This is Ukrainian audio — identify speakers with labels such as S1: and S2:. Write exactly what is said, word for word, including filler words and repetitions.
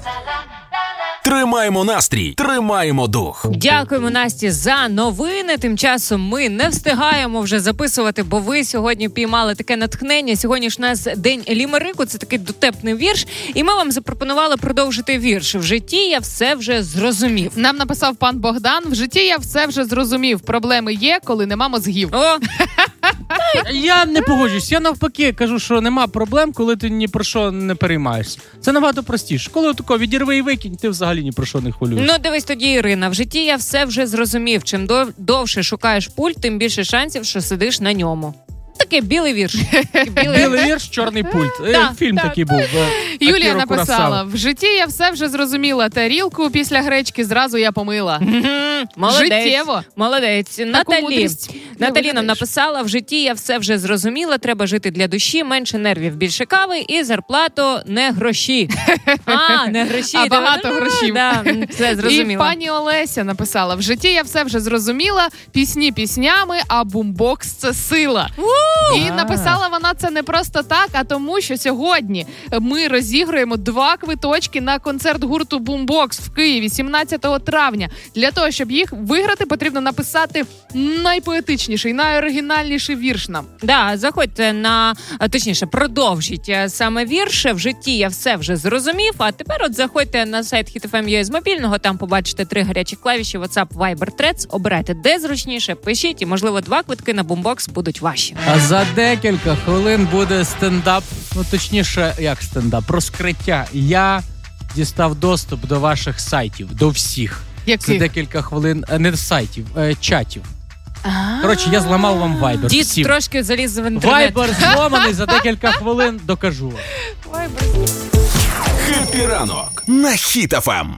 S1: Тримаємо настрій, тримаємо дух.
S2: Дякуємо, Насті, за новини. Тим часом ми не встигаємо вже записувати, бо ви сьогодні піймали таке натхнення. Сьогодні ж у нас день лімерику, це такий дотепний вірш. І ми вам запропонували продовжити вірш. В житті я все вже зрозумів.
S3: Нам написав пан Богдан: в житті я все вже зрозумів. Проблеми є, коли нема мозгів.
S2: О!
S4: Я не погоджуюсь. Я навпаки кажу, що нема проблем, коли ти ні про що не переймаєшся. Це набагато простіше. Коли тако відірви і викинь, ти взагалі ні про що не хвилюєшся.
S2: Ну, дивись тоді, Ірина. В житті я все вже зрозумів. Чим дов- довше шукаєш пульт, тим більше шансів, що сидиш на ньому. Такий білий вірш. Білий,
S4: Білий вірш, чорний пульт.
S2: Да,
S4: Фільм
S2: так.
S4: такий був.
S3: Юлія
S4: Акіро
S3: написала:
S4: Куросава.
S3: в житті я все вже зрозуміла. Тарілку після гречки зразу я помила.
S2: Мгм. Молодець.
S3: Життєво.
S2: Молодець. Наталі.
S3: мудрість не
S2: Наталі нам
S3: вигадаєш.
S2: написала: в житті я все вже зрозуміла, треба жити для душі, менше нервів, більше кави і зарплату не гроші. А, не гроші.
S3: А багато
S2: Ну,
S3: грошів.
S2: Да, все
S3: І
S2: зрозуміло.
S3: пані Олеся написала: в житті я все вже зрозуміла, пісні піснями, а бумбокс – це сила. І написала вона це не просто так, а тому, що сьогодні ми розігруємо два квиточки на концерт гурту Boombox в Києві сімнадцятого травня. Для того, щоб їх виграти, потрібно написати найпоетичніший, найоригінальніший вірш нам.
S2: Да, заходьте на, а, точніше, продовжіть е, саме вірш. В житті я все вже зрозумів. А тепер от заходьте на сайт хіт еф ем точка ю а з мобільного, там побачите три гарячі клавіші: WhatsApp, Viber, Threads. Обирайте, де зручніше, пишіть, і, можливо, два квитки на Boombox будуть ваші.
S4: А за декілька хвилин буде стендап, ну точніше, як стендап, розкриття. Я дістав доступ до ваших сайтів, до всіх. За
S3: Яких?
S4: декілька хвилин, е, не сайтів, е, чатів. Коротше, я зламав вам Viber.
S2: Дід
S4: всім.
S2: трошки заліз в інтернет.
S4: Viber зломаний, за декілька хвилин докажу вам.
S1: Хеппі ранок на Хіт еф ем.